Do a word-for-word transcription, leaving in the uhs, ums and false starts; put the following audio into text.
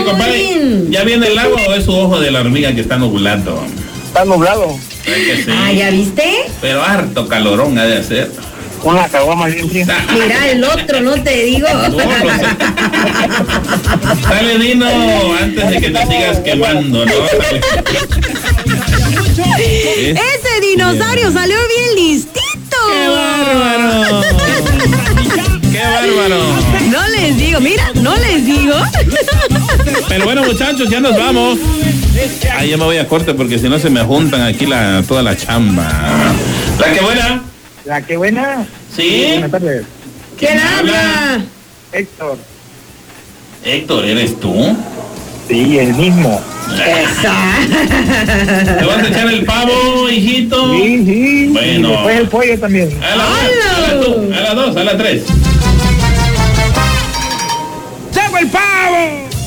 compadre, ¿ya viene el agua o es su ojo de la hormiga que está nublado? Está nublado. Que sí. Ah, ¿ya viste? Pero harto calorón ha de hacer. Una caguama bien fría. Mira el otro, no te digo. No, no sé. Dale, Dino, antes de que te sigas quemando, ¿no? Ese dinosaurio salió bien listito. ¡Qué bárbaro! ¡Qué bárbaro! No les digo, mira, no les digo. Pero bueno, muchachos, ya nos vamos. Ahí ya me voy a corte porque si no se me juntan aquí la, toda la chamba. La que buena. La que buena. Sí. Buenas tardes. ¿Quién habla? Héctor. Héctor, ¿eres tú? Sí, el mismo. Esa. ¿Te vas a echar el pavo, hijito? Sí, sí. Bueno. Y después el pollo también. A la una, a la dos, a la dos, a la tres. ¡Saco el pavo!